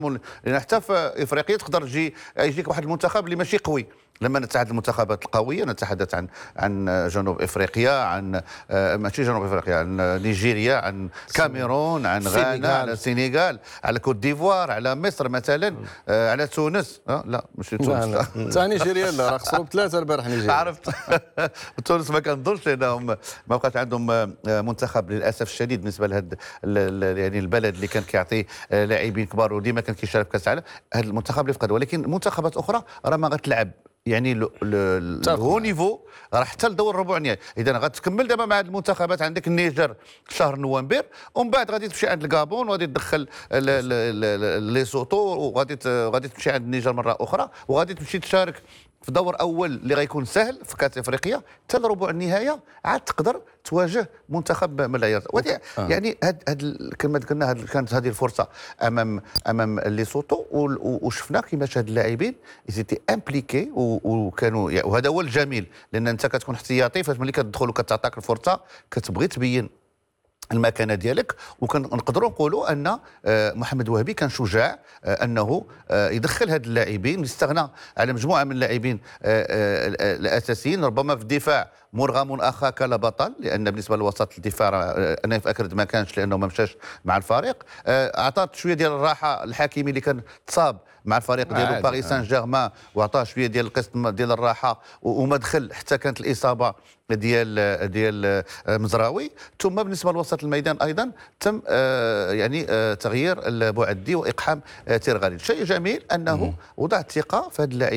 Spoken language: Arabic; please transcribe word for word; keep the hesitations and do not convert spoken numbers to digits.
لان حتى في افريقيا تقدر تجي يجيك واحد المنتخب اللي ماشي قوي. لما نتحدث عن المنتخبات القويه نتحدث عن عن جنوب افريقيا، عن ماشي جنوب افريقيا، عن نيجيريا، عن كاميرون، عن غانا، على السنغال، على كوت ديفوار، على مصر مثلا، على تونس. أه لا ماشي تونس. تاع نيجيريا لا، راه خسروا بثلاثه البارح نيجيريا. عرفت. تونس ما كنظنش لانهم ما بقاش عندهم منتخب للاسف الشديد بالنسبه لهذا يعني البلد اللي كان كيعطي لاعبين كبار وديما كان كيشارك في كاس العالم. هذا المنتخب اللي فقد، ولكن منتخبات اخرى راه ما غتلعب يعني الهو نيفو راه حتى لدور ربع النهائي. اذا غتكمل دابا مع المنتخبات. عندك النيجر شهر نوفمبر، ومن بعد غادي تمشي عند الكابون، وغادي تدخل ليسوتو، وغادي غادي تمشي عند النيجر مره اخرى، وغادي تمشي تشارك في دور اول اللي غيكون سهل في كاس افريقيا. حتى لربع النهايه عاد تقدر تواجه منتخب من العيار. آه. يعني هاد هاد كما قلنا هاد كانت هذه الفرصه امام امام ليسوتو، وشفنا كيفاش هاد اللاعبين يزيتي امبليكي وكانوا يعني، وهذا هو الجميل، لان انت كتكون احتياطي، فاش ملي كتدخل وكتعطاك الفرصه كتبغي تبين المكانه ديالك. وكنقدروا نقولوا ان محمد وهبي كان شجاع انه يدخل هاد اللاعبين، استغنى على مجموعه من اللاعبين الاساسيين. ربما في الدفاع مرغم اخاك لا بطل، لان بالنسبه للوسط الدفاع انا فاكر ما كانش لانه ما مشاش مع الفريق. اعطات شويه ديال الراحه الحكيمي اللي كان تصاب مع الفريق ديالو باريس سان جيرمان، واعطاه شويه ديال القسط ديال الراحه، وما دخل حتى كانت الاصابه ديال ديال مزراوي. ثم بالنسبه لوسط الميدان ايضا تم يعني تغيير البعدي واقحام تيرغالي. شيء جميل انه وضع الثقه في هذا اللاعب.